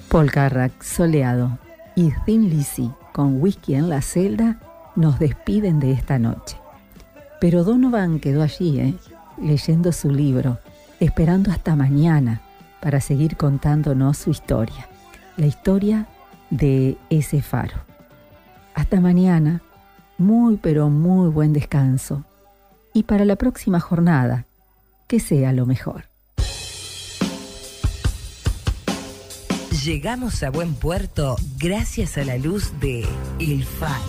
Paul Carrack, Soleado y Thin Lizzy con Whisky en la celda nos despiden de esta noche. Pero Donovan quedó allí, leyendo su libro, esperando hasta mañana para seguir contándonos su historia, la historia de ese faro. Hasta mañana, muy pero muy buen descanso y para la próxima jornada, que sea lo mejor. Llegamos a buen puerto gracias a la luz de El Faro.